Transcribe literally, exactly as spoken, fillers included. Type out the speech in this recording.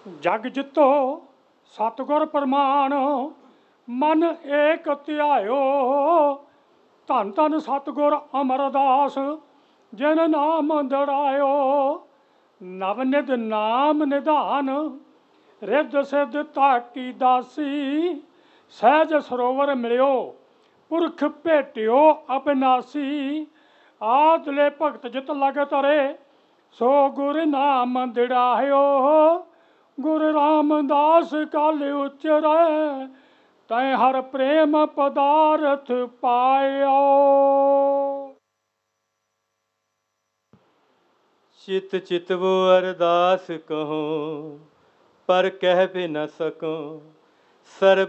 जग जितो सतगुर प्रमाण मन एक ध्यायो। धन धन सतगुर अमरदास जिन नाम दड़ायो। नवनिध नाम निधान रिद्ध सिद्ध ताकी दासी। सहज सरोवर मिलियो पुरख भेटियो अविनासी। आदले भगत जित लग तरे सो गुर नाम दिड़ायो। गुरु रामदास कल उचरै तै हर प्रेम पदारथ पायो। चित चितवो अरदास कहो पर कह भी न सको। सर्ब